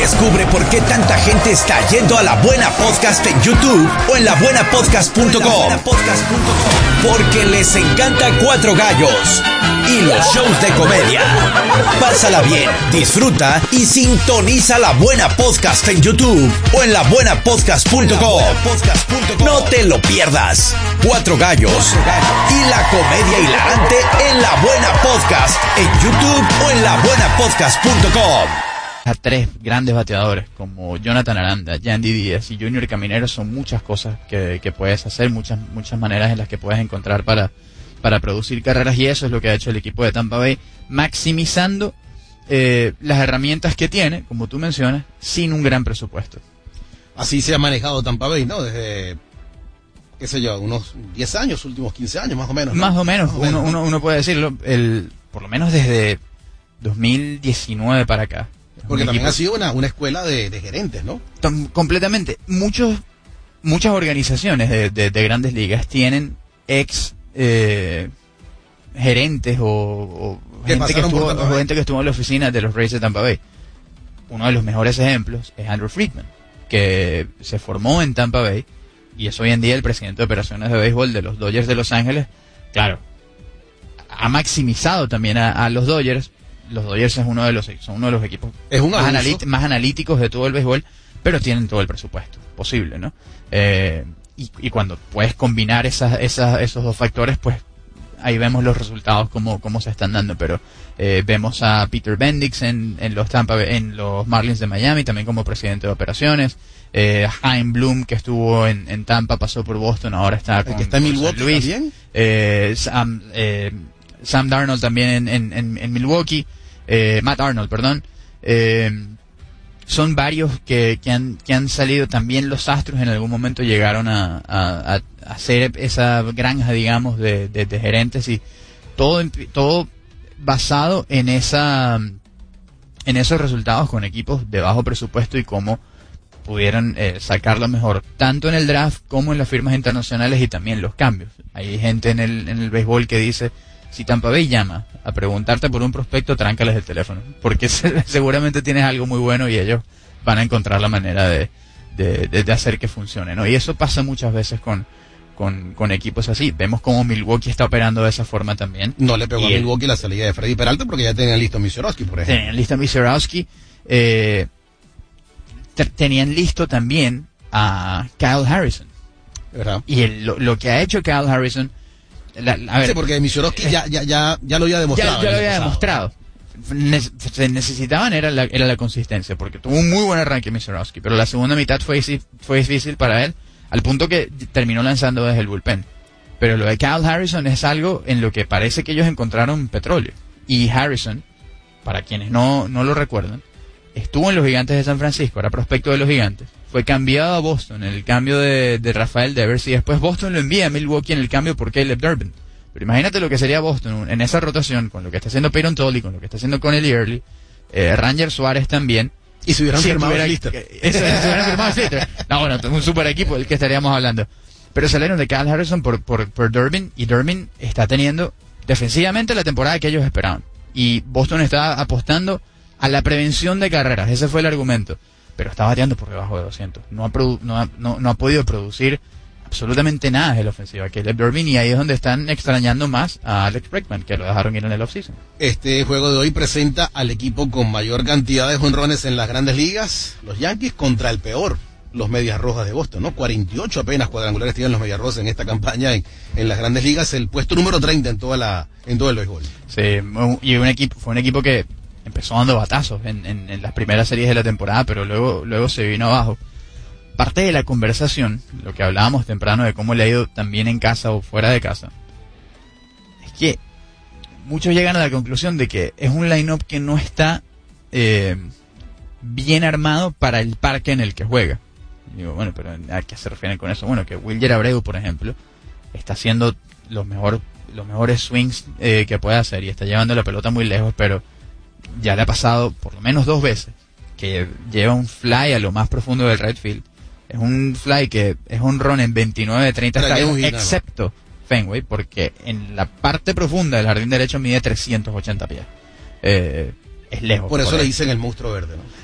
Descubre por qué tanta gente está yendo a La Buena Podcast en YouTube o en labuenapodcast.com. Porque les encanta Cuatro Gallos y los shows de comedia. Pásala bien, disfruta y sintoniza La Buena Podcast en YouTube o en labuenapodcast.com. No te lo pierdas. Cuatro Gallos y la comedia hilarante en La Buena Podcast en YouTube o en labuenapodcast.com. A tres grandes bateadores como Jonathan Aranda, Yandy Díaz y Junior Caminero son muchas cosas que puedes hacer, muchas maneras en las que puedes encontrar para producir carreras, y eso es lo que ha hecho el equipo de Tampa Bay, maximizando las herramientas que tiene, como tú mencionas, sin un gran presupuesto. Así se ha manejado Tampa Bay, ¿no? Desde, qué sé yo, unos 10 años, últimos 15 años, más o menos, ¿no? Más o menos, uno puede decirlo, por lo menos desde 2019 para acá. Porque también ha sido una escuela de gerentes, ¿no? Completamente. Muchas organizaciones de grandes ligas tienen ex gerentes o gente que estuvo en la oficina de los Rays de Tampa Bay. Uno de los mejores ejemplos es Andrew Friedman, que se formó en Tampa Bay y es hoy en día el presidente de operaciones de béisbol de los Dodgers de Los Ángeles. Claro, ha maximizado también a los Dodgers. Los Dodgers son uno de los equipos más analíticos de todo el béisbol, pero tienen todo el presupuesto posible, ¿no? Y cuando puedes combinar esos dos factores, pues ahí vemos los resultados cómo se están dando. Pero vemos a Peter Bendix en los Marlins de Miami también como presidente de operaciones. Chaim Bloom, que estuvo en Tampa, pasó por Boston, ahora está con Milwaukee Luis. También. Sam Darnold también en Milwaukee, Matt Arnold, perdón. Son varios que han salido. También los Astros en algún momento llegaron a hacer esa granja, digamos, de gerentes, y todo basado en esos resultados con equipos de bajo presupuesto y cómo pudieron sacarlo mejor, tanto en el draft como en las firmas internacionales y también los cambios. Hay gente en el béisbol que dice: si Tampa Bay llama a preguntarte por un prospecto, tráncales el teléfono, porque seguramente tienes algo muy bueno y ellos van a encontrar la manera de hacer que funcione, ¿no? Y eso pasa muchas veces con equipos así. Vemos cómo Milwaukee está operando de esa forma también. No le pegó a Milwaukee la salida de Freddy Peralta porque ya tenían listo a Misurowski, por ejemplo. Tenían listo a Misurowski. Tenían listo también a Kyle Harrison. ¿Verdad? Y lo que ha hecho Kyle Harrison... a ver, sí, porque Misurowski ya lo había demostrado. Ya lo había demostrado. Se necesitaban era la consistencia, porque tuvo un muy buen arranque Misurowski, pero la segunda mitad fue difícil para él, al punto que terminó lanzando desde el bullpen. Pero lo de Kyle Harrison es algo en lo que parece que ellos encontraron petróleo. Y Harrison, para quienes no lo recuerdan, estuvo en los Gigantes de San Francisco, era prospecto de los Gigantes. Fue cambiado a Boston en el cambio de Rafael Devers, y después Boston lo envía a Milwaukee en el cambio por Caleb Durbin. Pero imagínate lo que sería Boston en esa rotación, con lo que está haciendo Peyton Tolley, con lo que está haciendo Connelly Early, Ranger Suárez también. Y si hubieran firmado a Slister. Si hubieran firmado a Slister. No, bueno, un super equipo del que estaríamos hablando. Pero salieron de Kyle Harrison por Durbin, y Durbin está teniendo defensivamente la temporada que ellos esperaban. Y Boston está apostando a la prevención de carreras, ese fue el argumento. Pero está bateando por debajo de 200. No ha podido producir absolutamente nada de la ofensiva Caleb Durbin, y ahí es donde están extrañando más a Alex Bregman, que lo dejaron ir en el offseason. Este juego de hoy presenta al equipo con mayor cantidad de jonrones en las grandes ligas, los Yankees, contra el peor, los Medias Rojas de Boston, ¿no? 48 apenas cuadrangulares tienen los Medias Rojas en esta campaña en las grandes ligas, el puesto número 30 en todo el béisbol. Sí, y fue un equipo que empezó dando batazos en las primeras series de la temporada, pero luego se vino abajo. Parte de la conversación, lo que hablábamos temprano de cómo le ha ido también en casa o fuera de casa, es que muchos llegan a la conclusión de que es un line-up que no está bien armado para el parque en el que juega. Y digo, bueno, pero ¿a qué se refieren con eso? Bueno, que Wilyer Abreu, por ejemplo, está haciendo los mejores swings que puede hacer, y está llevando la pelota muy lejos, pero ya le ha pasado por lo menos 2 veces que lleva un fly a lo más profundo del right field. Es un fly que es un run en 29 de 30 estadios, excepto Fenway, porque en la parte profunda del jardín derecho mide 380 pies. Es lejos. Por eso le dicen el monstruo verde, ¿no?